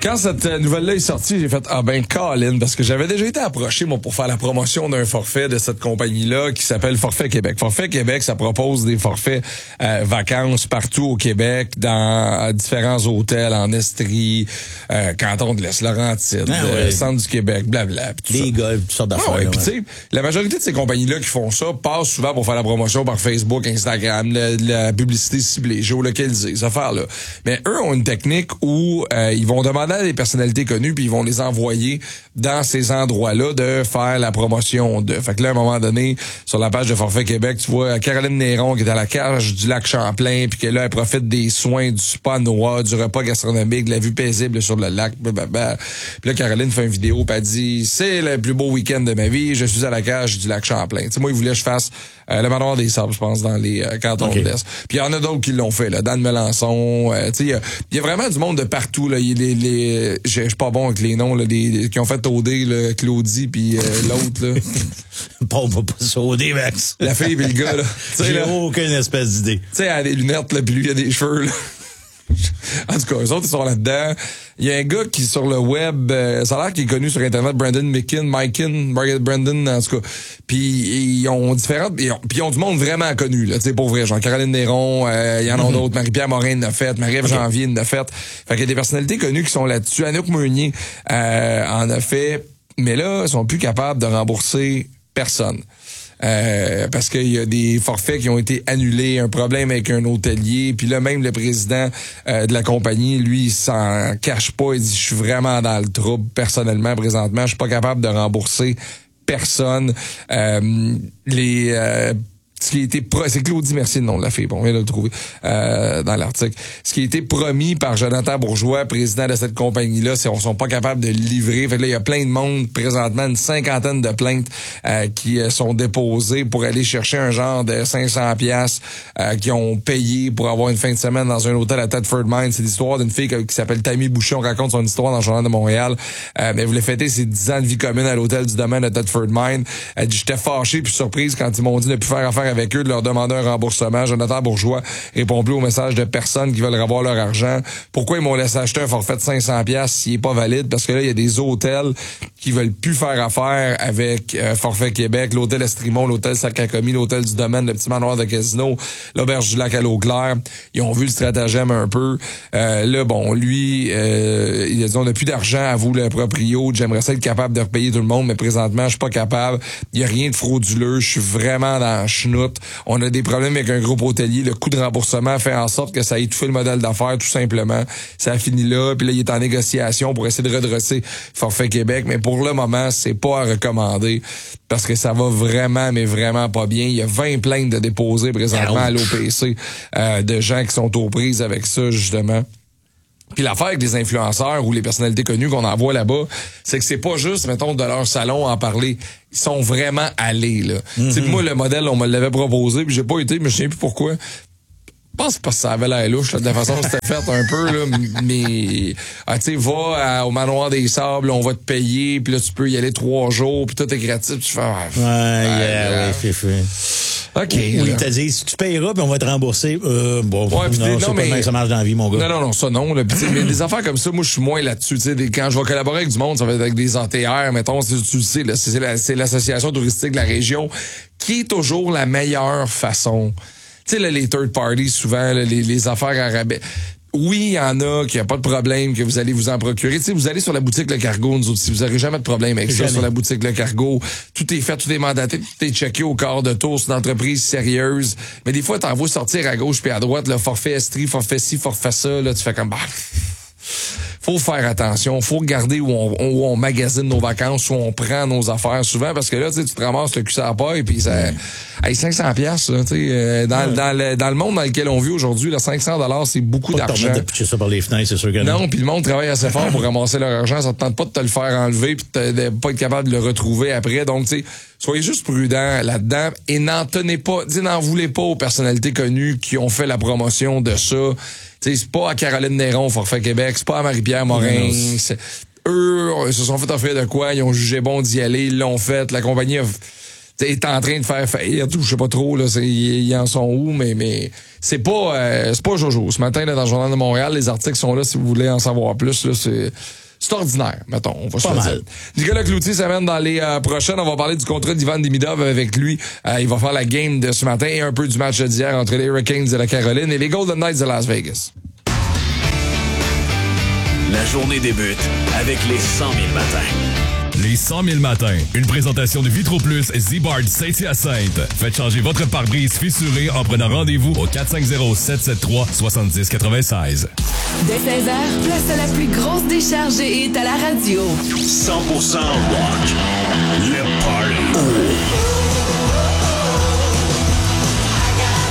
Quand cette nouvelle-là est sortie, j'ai fait Colin, parce que j'avais déjà été approché moi pour faire la promotion d'un forfait de cette compagnie-là qui s'appelle Forfait Québec. Forfait Québec, ça propose des forfaits vacances partout au Québec, dans différents hôtels en Estrie, canton de l'Est-Laurentide, centre du Québec, blabla. Des golfs, toutes sortes d'affaires. Puis tu sais, la majorité de ces compagnies-là qui font ça passent souvent pour faire la promotion par Facebook, Instagram, la publicité ciblée, géolocalisée, ces affaires-là. Mais eux ont une technique où ils vont demander à des personnalités connues puis ils vont les envoyer dans ces endroits-là de faire la promotion de. Fait que là, à un moment donné, sur la page de Forfait Québec, tu vois Caroline Néron qui est à la cage du lac Champlain puis que là, elle profite des soins du spa noir, du repas gastronomique, de la vue paisible sur le lac, blablabla. Puis là, Caroline fait une vidéo puis elle dit « C'est le plus beau week-end de ma vie, je suis à la cage du lac Champlain. » Tu sais, moi, il voulait que je fasse le manoir des Sables, je pense, dans les cantons de l'Est. Puis il y en a d'autres qui l'ont fait, là, Dan Melançon. Tu sais, il y a vraiment du monde de partout, là. Je suis pas bon avec les noms, là, qui ont fait OD, là, Claudie, puis l'autre, là. On va pas sauder, Max. La fille puis le gars, là. J'ai aucune espèce d'idée. Tu sais, elle a des lunettes, là, puis lui, il a des cheveux, là. En tout cas, eux autres, ils sont là-dedans. Il y a un gars qui, sur le web, ça a l'air qu'il est connu sur Internet, Brandon en tout cas. Puis ils ont différentes, puis ils ont du monde vraiment connu, là, tu sais, pour vrai. Genre Caroline Néron, il y en a d'autres, Marie-Pierre Morin l'a fait, Marie-Ève Janvier l'a fait. Fait qu'il y a des personnalités connues qui sont là-dessus. Anouk Meunier en a fait, mais là, ils sont plus capables de rembourser personne. Parce qu'il y a des forfaits qui ont été annulés, un problème avec un hôtelier, puis là même le président de la compagnie, lui, il s'en cache pas, il dit je suis vraiment dans le trouble personnellement présentement, je suis pas capable de rembourser personne. Ce qui a été c'est Claudie Mercier le nom de la fille, bon, on vient de le trouver dans l'article. Ce qui a été promis par Jonathan Bourgeois, président de cette compagnie-là, c'est qu'on sont pas capables de livrer. Fait que là, il y a plein de monde présentement, une 50aine de plaintes qui sont déposées pour aller chercher un genre de 500 pièces qui ont payé pour avoir une fin de semaine dans un hôtel à Thetford Mines. C'est l'histoire d'une fille qui s'appelle Tammy Boucher. On raconte son histoire dans le Journal de Montréal. Elle voulait fêter ses 10 ans de vie commune à l'hôtel du domaine de Thetford Mines. Elle dit, j'étais fâché puis surprise quand ils m'ont dit de plus faire affaire avec eux, de leur demander un remboursement. Jonathan Bourgeois répond plus aux messages de personnes qui veulent avoir leur argent. Pourquoi ils m'ont laissé acheter un forfait de 500 pièces s'il est pas valide? Parce que là, il y a des hôtels qui veulent plus faire affaire avec Forfait Québec, l'hôtel Estrimont, l'hôtel Sacacomie, l'hôtel du Domaine, le petit manoir de Casino, l'auberge du lac à l'Eau-Claire. Ils ont vu le stratagème un peu. Là, bon, lui, il a dit, on n'a plus d'argent, avoue le proprio. J'aimerais ça être capable de repayer tout le monde, mais présentement, je suis pas capable. Il y a rien de frauduleux. Je suis vraiment dans la chenoute. On a des problèmes avec un groupe hôtelier. Le coût de remboursement fait en sorte que ça a étouffé le modèle d'affaires, tout simplement. Ça a fini là. Puis là, il est en négociation pour essayer de redresser Forfait Québec. Mais pour le moment, c'est pas à recommander parce que ça va vraiment, mais vraiment pas bien. Il y a 20 plaintes de déposées présentement à l'OPC de gens qui sont aux prises avec ça, justement. Puis l'affaire avec les influenceurs ou les personnalités connues qu'on envoie là-bas, c'est que c'est pas juste, mettons, de leur salon en parler. Ils sont vraiment allés, là. Tu sais, moi, le modèle, on me l'avait proposé, puis j'ai pas été, mais je sais plus pourquoi. Je pense parce que ça avait l'air louche, là, de la façon dont c'était fait un peu, là, mais tu sais, va au manoir des Sables, on va te payer, puis là, tu peux y aller 3 jours, puis tout est gratuit, tu fais... c'est fait. OK. Oui, il t'a dit, si tu payeras, puis on va te rembourser. Bon, ouais, non, c'est pas mais ça marche dans la vie, mon gars. Non, ça non. Là. Pis, mais des affaires comme ça, moi, je suis moins là-dessus. Quand je vais collaborer avec du monde, ça va être avec des ATR, mettons, tu le sais, là, c'est l'association touristique de la région, qui est toujours la meilleure façon. Tu sais, là, les third parties, souvent, là, les affaires à rabais. Oui, il y en a qui a pas de problème, que vous allez vous en procurer. Tu sais, vous allez sur la boutique Le Cargo, nous autres, si vous n'aurez jamais de problème avec ça sur la boutique Le Cargo. Tout est fait, tout est mandaté, tout est checké au quart de tour. C'est une entreprise sérieuse. Mais des fois, t'en vois sortir à gauche puis à droite, le forfait Estrie, forfait ci, forfait ça, là, tu fais comme, faut faire attention, faut regarder où on magasine nos vacances, où on prend nos affaires souvent, parce que là, tu te ramasses le cul sur la paille, puis ça, 500 piastres, là, tu sais, dans le monde dans lequel on vit aujourd'hui, là, 500 $, c'est beaucoup d'argent. Pas de pitcher ça par les fenêtres, c'est sûr que non. Puis le monde travaille assez fort pour ramasser leur argent, ça te tente pas de te le faire enlever, puis de pas être capable de le retrouver après. Donc, tu sais, soyez juste prudents là-dedans et n'en voulez pas aux personnalités connues qui ont fait la promotion de ça. T'sais, c'est pas à Caroline Néron, Forfait Québec, c'est pas à Marie-Pierre Morin. Eux, ils se sont fait offrir de quoi, ils ont jugé bon d'y aller, ils l'ont fait. La compagnie a est en train de faire faillite ou je sais pas trop, là, ils en sont où, mais c'est pas Jojo. Ce matin, là, dans le Journal de Montréal, les articles sont là si vous voulez en savoir plus, là, c'est ordinaire, mettons, on va se le dire. Nicolas Cloutier s'amène dans les prochaines. On va parler du contrat d'Ivan Demidov avec lui. Il va faire la game de ce matin et un peu du match d'hier entre les Hurricanes de la Caroline et les Golden Knights de Las Vegas. La journée débute avec les 100 000 matins. Les 100 000 matins. Une présentation de Vitro Plus Z-Bard Saint-Hyacinthe. Faites changer votre pare-brise fissuré en prenant rendez-vous au 450-773-7096. Dès 16h, place à la plus grosse décharge et est à la radio. 100% rock. Le party.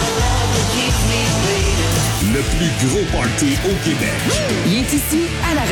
Le plus gros party au Québec. Il est ici à la